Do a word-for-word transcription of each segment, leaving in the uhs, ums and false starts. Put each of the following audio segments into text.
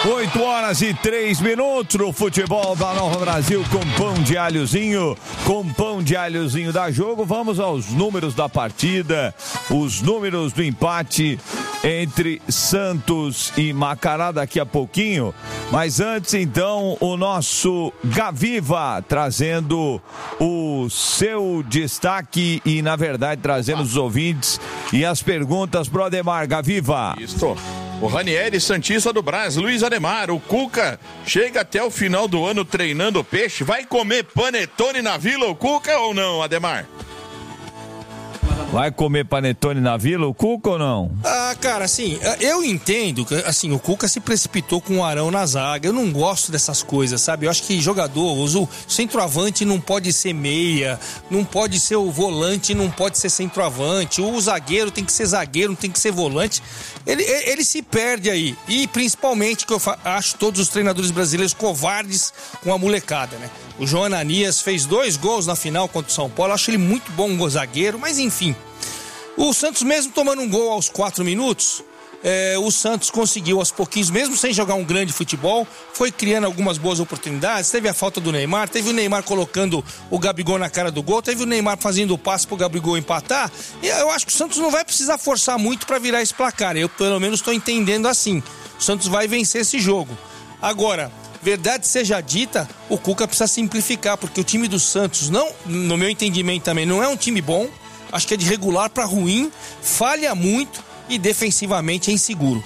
oito horas e três minutos no futebol da Nova Brasil com pão de alhozinho, com pão de alhozinho da jogo. Vamos aos números da partida, os números do empate entre Santos e Macará daqui a pouquinho. Mas antes, então, o nosso Gaviva trazendo o seu destaque e, na verdade, trazendo os ouvintes e as perguntas pro Ademar. Gaviva. Isso. O Ranieri Santista do Brás, Luiz Ademar, o Cuca chega até o final do ano treinando peixe, vai comer panetone na Vila, o Cuca, ou não, Ademar? Vai comer panetone na Vila, o Cuca, ou não? Ah, cara, assim, eu entendo que, assim, o Cuca se precipitou com o Arão na zaga. Eu não gosto dessas coisas, sabe? Eu acho que jogador, o centroavante não pode ser meia, não pode ser o volante, não pode ser centroavante. O zagueiro tem que ser zagueiro, não tem que ser volante. Ele, ele se perde aí. E principalmente, que eu acho todos os treinadores brasileiros covardes com a molecada, né? O João Ananias fez dois gols na final contra o São Paulo. Eu acho ele muito bom um zagueiro, mas enfim. O Santos, mesmo tomando um gol aos quatro minutos, é, o Santos conseguiu aos pouquinhos, mesmo sem jogar um grande futebol, foi criando algumas boas oportunidades. Teve a falta do Neymar, teve o Neymar colocando o Gabigol na cara do gol, teve o Neymar fazendo o passe pro Gabigol empatar. E eu acho que o Santos não vai precisar forçar muito para virar esse placar. Eu, pelo menos, estou entendendo assim. O Santos vai vencer esse jogo. Agora, verdade seja dita, o Cuca precisa simplificar, porque o time do Santos, não, no meu entendimento também, não é um time bom. Acho que é de regular para ruim, falha muito e defensivamente é inseguro.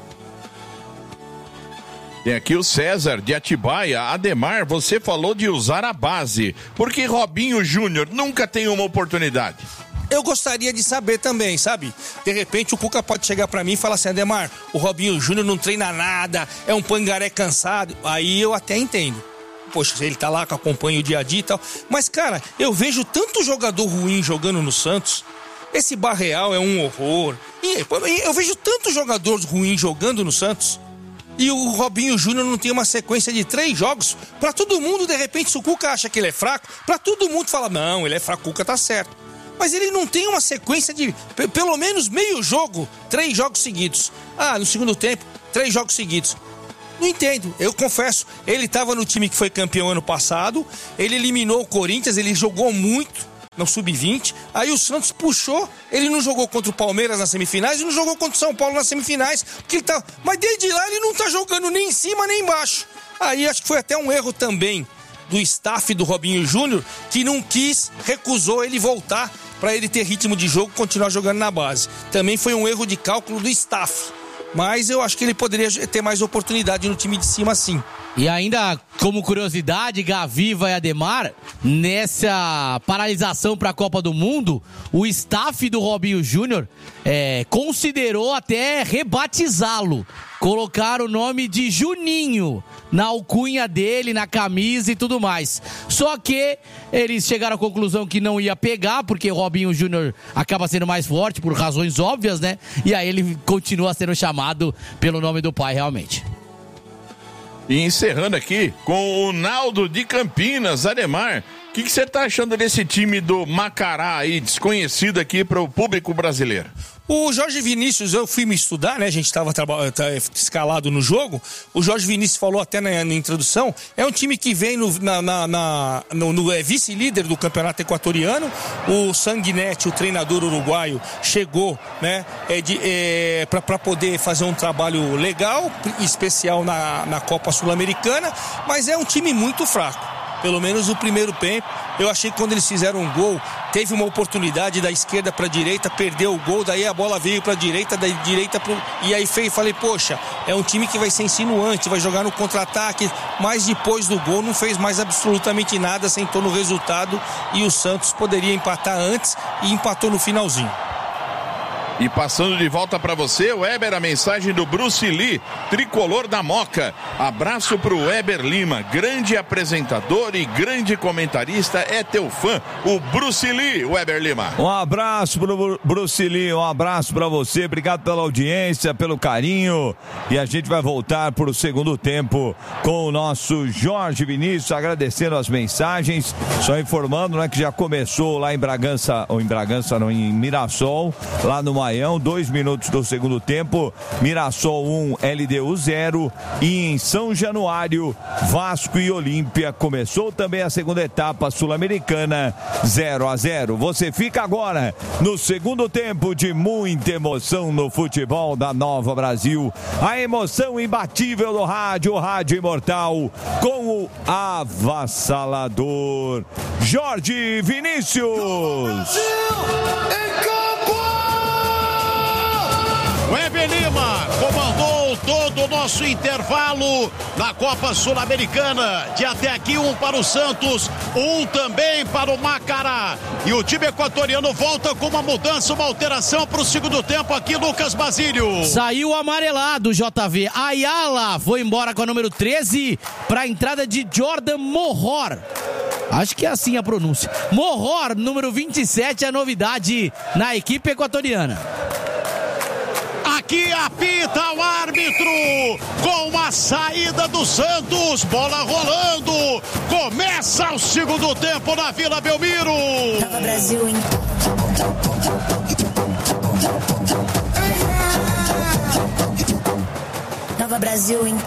Tem aqui o César de Atibaia. Ademar, você falou de usar a base. Por que Robinho Júnior nunca tem uma oportunidade? Eu gostaria de saber também, sabe? De repente o Cuca pode chegar pra mim e falar assim: Ademar, o Robinho Júnior não treina nada, é um pangaré cansado. Aí eu até entendo. Poxa, ele tá lá, que acompanha o dia a dia e tal. Mas, cara, eu vejo tanto jogador ruim jogando no Santos. Esse Barreal é um horror. E eu vejo tanto jogador ruim jogando no Santos. E o Robinho Júnior não tem uma sequência de três jogos. Pra todo mundo, de repente, se o Cuca acha que ele é fraco, pra todo mundo fala: não, ele é fraco, o Cuca tá certo. Mas ele não tem uma sequência de p- pelo menos meio jogo, três jogos seguidos. Ah, no segundo tempo, três jogos seguidos. Não entendo, eu confesso, ele estava no time que foi campeão ano passado, ele eliminou o Corinthians, ele jogou muito no sub vinte, aí o Santos puxou, ele não jogou contra o Palmeiras nas semifinais e não jogou contra o São Paulo nas semifinais, porque ele tá, mas desde lá ele não tá jogando nem em cima nem embaixo. Aí acho que foi até um erro também do staff do Robinho Júnior, que não quis, recusou ele voltar para ele ter ritmo de jogo e continuar jogando na base. Também foi um erro de cálculo do staff. Mas eu acho que ele poderia ter mais oportunidade no time de cima, sim. E ainda, como curiosidade, Gaviva e Ademar, nessa paralisação para a Copa do Mundo, o staff do Robinho Júnior é, considerou até rebatizá-lo. Colocar o nome de Juninho na alcunha dele, na camisa e tudo mais. Só que eles chegaram à conclusão que não ia pegar, porque o Robinho Júnior acaba sendo mais forte, por razões óbvias, né? E aí ele continua sendo chamado pelo nome do pai, realmente. E encerrando aqui com o Naldo de Campinas. Ademar, o que você tá achando desse time do Macará aí, desconhecido aqui para o público brasileiro? O Jorge Vinícius, eu fui me estudar, né? A gente estava traba- tá escalado no jogo. O Jorge Vinícius falou até na, na introdução. É um time que vem no, na, na, na, no, no é vice-líder do campeonato equatoriano. O Sanguinetti, o treinador uruguaio, chegou, né? É de, é, para poder fazer um trabalho legal, especial na, na Copa Sul-Americana. Mas é um time muito fraco. Pelo menos no primeiro tempo, eu achei que quando eles fizeram um gol, teve uma oportunidade da esquerda para a direita, perdeu o gol, daí a bola veio para a direita, da direita pro... e aí fei, falei, poxa, é um time que vai ser insinuante, vai jogar no contra-ataque, mas depois do gol não fez mais absolutamente nada, sentou no resultado e o Santos poderia empatar antes e empatou no finalzinho. E passando de volta para você, Weber, a mensagem do Bruce Lee, tricolor da Moca. Abraço pro Weber Lima, grande apresentador e grande comentarista, é teu fã, o Bruce Lee, Weber Lima. Um abraço pro Bruce Lee, um abraço para você, obrigado pela audiência, pelo carinho, e a gente vai voltar pro segundo tempo com o nosso Jorge Vinícius, agradecendo as mensagens, só informando, né, que já começou lá em Bragança, ou em Bragança não, em Mirassol, lá no Maria Baião, dois minutos do segundo tempo, Mirassol um, L D U zero. E em São Januário, Vasco e Olímpia, começou também a segunda etapa sul-americana, zero a zero. Você fica agora no segundo tempo de muita emoção no futebol da Nova Brasil. A emoção imbatível do rádio, o rádio imortal, com o avassalador Jorge Vinícius. O Weber Lima comandou todo o nosso intervalo na Copa Sul-Americana. De até aqui, um para o Santos, um também para o Macará. E o time equatoriano volta com uma mudança, uma alteração para o segundo tempo aqui, Lucas Basílio. Saiu amarelado, J V. Ayala foi embora com a número treze para a entrada de Jordan Morror. Acho que é assim a pronúncia. Morror, número vinte e sete, é a novidade na equipe equatoriana. Aqui apita o árbitro com a saída do Santos, bola rolando, começa o segundo tempo na Vila Belmiro. Nova Brasil, hein? Nova Brasil, hein?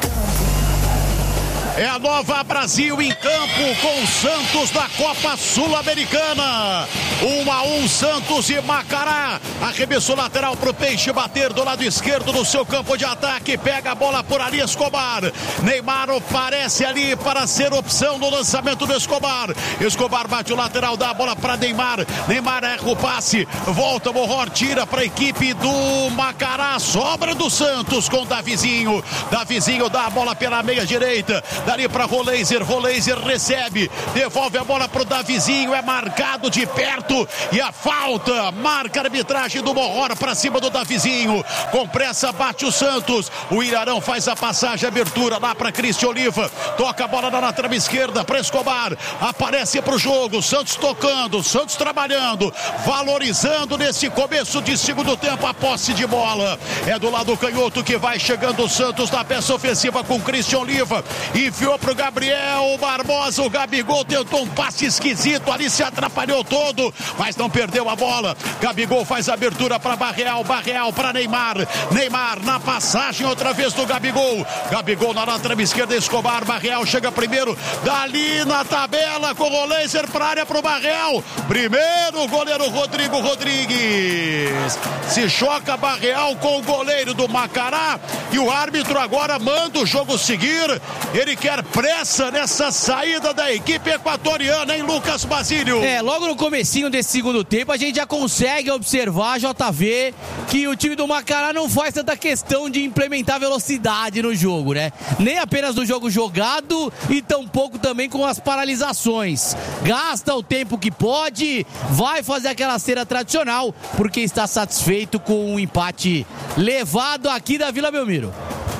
É a Nova Brasil em campo com o Santos da Copa Sul-Americana. Um a um, Santos e Macará. Arremessou lateral pro Peixe bater do lado esquerdo no seu campo de ataque. Pega a bola por ali, Escobar. Neymar aparece ali para ser opção no lançamento do Escobar. Escobar bate o lateral, dá a bola para Neymar. Neymar erra o passe. Volta, Morror tira para a equipe do Macará. Sobra do Santos com Davizinho. Davizinho dá a bola pela meia direita. Dali para Roleiser, Roleiser recebe, devolve a bola pro Davizinho, é marcado de perto e a falta, marca a arbitragem do Morror para cima do Davizinho, com pressa bate o Santos, o Ilharão faz a passagem, abertura lá para Cristian Oliva, toca a bola na lateral esquerda para Escobar, aparece pro jogo, Santos tocando, Santos trabalhando, valorizando nesse começo de segundo tempo a posse de bola, é do lado canhoto que vai chegando o Santos na peça ofensiva com Cristian Oliva, e enfiou pro Gabriel Barbosa, o Gabigol tentou um passe esquisito, ali se atrapalhou todo, mas não perdeu a bola. Gabigol faz a abertura para Barreal, Barreal para Neymar, Neymar na passagem outra vez do Gabigol, Gabigol na lateral esquerda, Escobar, Barreal chega primeiro, dali na tabela com o laser para área pro Barreal, primeiro o goleiro Rodrigo Rodrigues, se choca Barreal com o goleiro do Macará e o árbitro agora manda o jogo seguir, ele quer pressa nessa saída da equipe equatoriana, hein, Lucas Basílio? É, logo no comecinho desse segundo tempo, a gente já consegue observar, J V, que o time do Macará não faz tanta questão de implementar velocidade no jogo, né? Nem apenas no jogo jogado e tampouco também com as paralisações. Gasta o tempo que pode, vai fazer aquela cera tradicional, porque está satisfeito com o empate levado aqui da Vila Belmiro.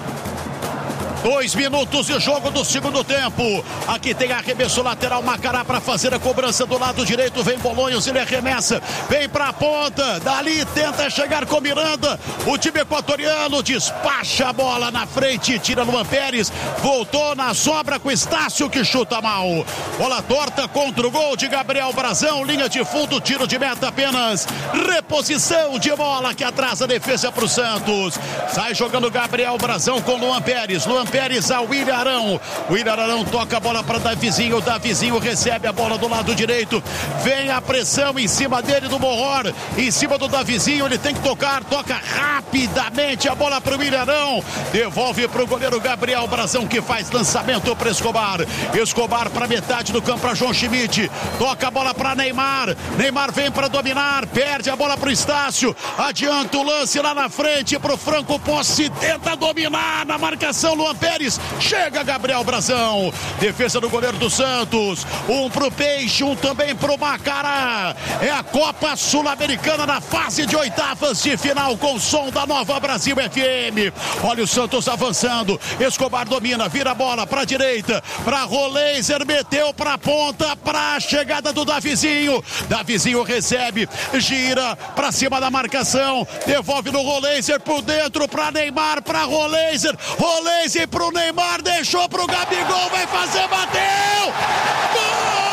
Dois minutos de jogo do segundo tempo. Aqui tem arremesso lateral, Macará para fazer a cobrança do lado direito. Vem Bolonhos, ele arremessa. Vem para a ponta. Dali tenta chegar com Miranda. O time equatoriano despacha a bola na frente. Tira Luan Pérez. Voltou na sobra com Estácio que chuta mal. Bola torta contra o gol de Gabriel Brazão. Linha de fundo, tiro de meta apenas. Reposição de bola que atrasa a defesa para o Santos. Sai jogando Gabriel Brazão com Luan Pérez. Luan Pérez ao Ilharão. O Ilharão toca a bola para Davizinho. O Davizinho recebe a bola do lado direito. Vem a pressão em cima dele do Morror. Em cima do Davizinho. Ele tem que tocar. Toca rapidamente a bola para o Ilharão. Devolve para o goleiro Gabriel Brazão que faz lançamento para Escobar. Escobar para metade do campo para João Schmidt. Toca a bola para Neymar. Neymar vem para dominar. Perde a bola para o Estácio. Adianta o lance lá na frente para o Franco Posse. Tenta dominar na marcação Luan Pérez, chega Gabriel Brazão, defesa do goleiro do Santos, um pro Peixe, um também pro Macará, é a Copa Sul-Americana na fase de oitavas de final com o som da Nova Brasil F M, olha o Santos avançando, Escobar domina, vira a bola pra direita, pra Roleiser, meteu pra ponta, pra chegada do Davizinho, Davizinho recebe, gira pra cima da marcação, devolve no Roleiser por dentro pra Neymar, pra Roleiser, Roleiser pro Neymar, deixou pro Gabigol, vai fazer, bateu! Gol!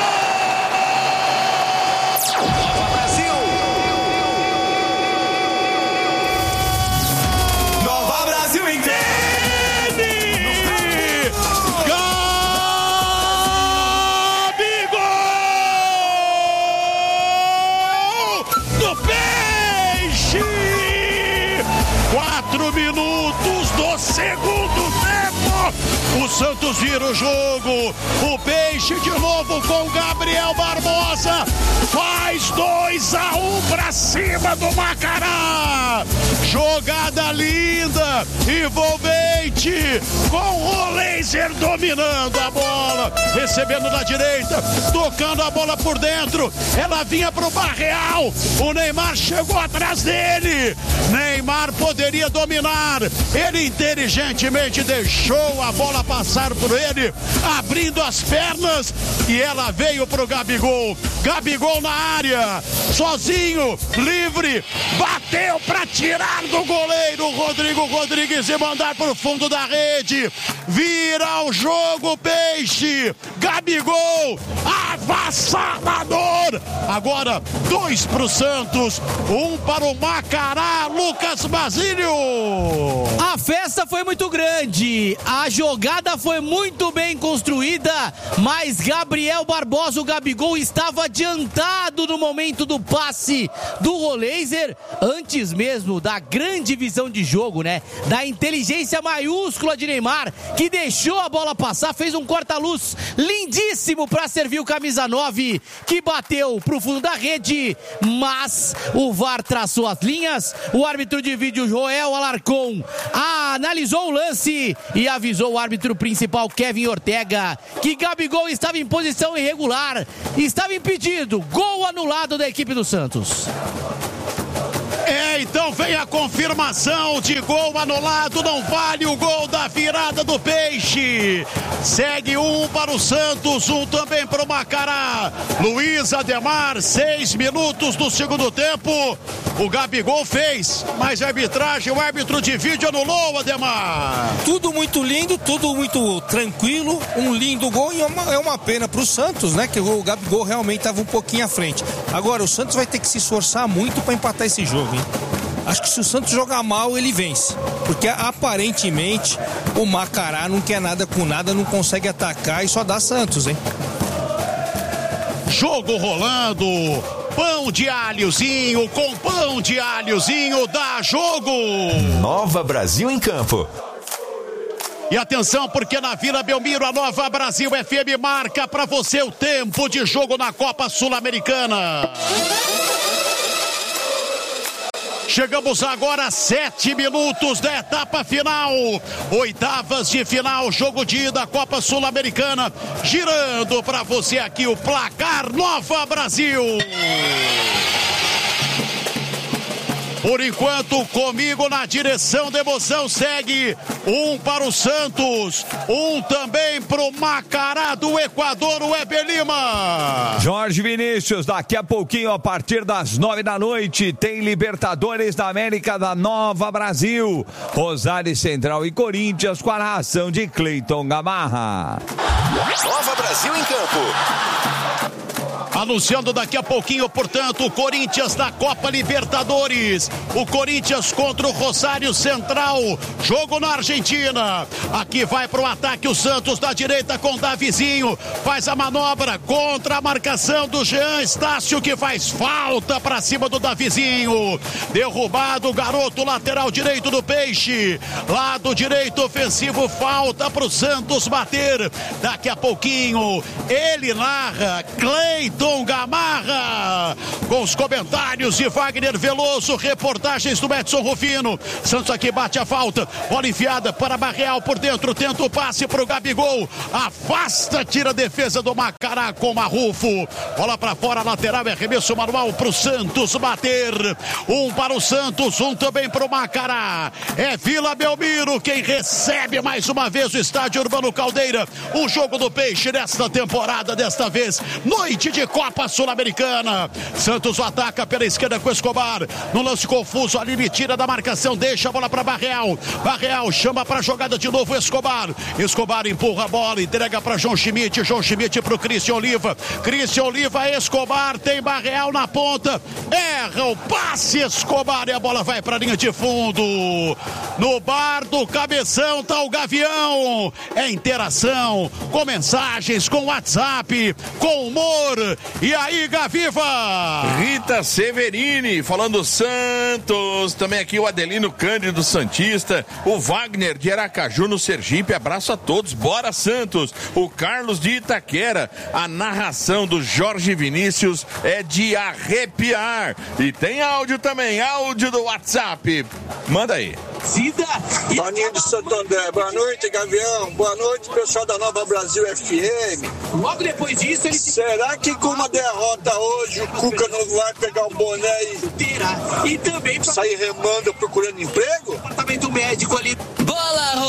segundo tempo. O Santos vira o jogo. O Peixe de novo com Gabriel Barbosa. Faz dois a um pra cima do Macará. Jogada linda, envolvente, com o Laser dominando a bola, recebendo da direita, tocando a bola por dentro. Ela vinha pro Barreal. O Neymar chegou atrás dele. Neymar poderia dominar. Ele inteligentemente deixou a bola passar por ele, abrindo as pernas, e ela veio pro Gabigol. Gabigol na área, sozinho, livre, bateu para tirar do goleiro Rodrigo Rodrigues e mandar pro fundo da rede. Vira o jogo, Peixe. Gabigol, avassalador. Agora, dois pro Santos, um para o Macará. Lucas Basílio. A festa foi muito grande, a jogada foi muito bem construída, mas Gabriel Barbosa, o Gabigol, estava adiantado no momento do passe do Roleiser, antes mesmo da grande visão de jogo, né? Da inteligência maiúscula de Neymar, que deixou a bola passar, fez um corta-luz lindíssimo para servir o camisa nove, que bateu pro fundo da rede, mas o V A R traçou as linhas. O árbitro de vídeo, Joel Alarcon, analisou o lance e avisou o árbitro principal, Kevin Ortega, que Gabigol estava em posição irregular, estava impedido. Gol anulado da equipe do Santos. É, então vem a confirmação de gol anulado, não vale o gol da virada do Peixe. Segue um para o Santos, um também para o Macará. Luiz Ademar, seis minutos do segundo tempo. O Gabigol fez, mas a arbitragem, o árbitro de vídeo anulou, Ademar. Tudo muito lindo, tudo muito tranquilo, um lindo gol, e é uma, é uma pena para o Santos, né? Que o Gabigol realmente estava um pouquinho à frente. Agora, o Santos vai ter que se esforçar muito para empatar esse jogo, hein? Acho que se o Santos jogar mal, ele vence. Porque aparentemente o Macará não quer nada com nada, não consegue atacar e só dá Santos, hein? Jogo rolando. Pão de alhozinho com pão de alhozinho dá jogo. Nova Brasil em campo. E atenção, porque na Vila Belmiro, a Nova Brasil F M marca para você o tempo de jogo na Copa Sul-Americana. Chegamos agora a sete minutos da etapa final. Oitavas de final, jogo de ida, Copa Sul-Americana. Girando para você aqui o placar Nova Brasil. Por enquanto, comigo na direção da emoção segue um para o Santos, um também para o Macará do Equador, o Weber Lima. Jorge Vinícius, daqui a pouquinho, a partir das nove da noite, tem Libertadores da América da Nova Brasil. Rosário Central e Corinthians com a narração de Cleiton Gamarra. Nova Brasil em campo. Anunciando daqui a pouquinho, portanto, o Corinthians da Copa Libertadores. O Corinthians contra o Rosário Central. Jogo na Argentina. Aqui vai para o ataque o Santos da direita com Davizinho. Faz a manobra contra a marcação do Jean Estácio, que faz falta para cima do Davizinho. Derrubado o garoto lateral direito do Peixe. Lado direito ofensivo, falta para o Santos bater. Daqui a pouquinho, ele narra, Cleiton Gamarra, com os comentários de Wagner Veloso, reportagens do Edson Rufino. Santos aqui bate a falta, bola enfiada para Barreal por dentro, tenta o passe para o Gabigol, afasta, tira a defesa do Macará com Marrufo, bola para fora, lateral, é arremesso manual para o Santos bater. Um para o Santos, um também para o Macará. É Vila Belmiro quem recebe mais uma vez o estádio Urbano Caldeira. O jogo do Peixe nesta temporada, desta vez, noite de Copa Sul-Americana. Santos ataca pela esquerda com Escobar. No lance confuso, ali ele tira da marcação, deixa a bola para Barreal. Barreal chama para a jogada de novo Escobar. Escobar empurra a bola, entrega para João Schmidt. João Schmidt para o Christian Oliva. Christian Oliva, Escobar, tem Barreal na ponta. Erra o passe, Escobar, e a bola vai para a linha de fundo. No bar do Cabeção tá o Gavião. É interação com mensagens, com WhatsApp, com humor E aí, Gaviva? Rita Severini, falando Santos. Também aqui o Adelino Cândido Santista. O Wagner de Aracaju, no Sergipe. Abraço a todos. Bora, Santos. O Carlos de Itaquera. A narração do Jorge Vinícius é de arrepiar. E tem áudio também. Áudio do WhatsApp. Manda aí. Cida. Toninho de Santo André. Boa noite, Gavião. Boa noite, pessoal da Nova Brasil F M. Logo depois disso, ele... Será que com uma derrota hoje o Cuca não vai pegar o boné e... terá. E também... sair remando procurando emprego? Departamento médico ali...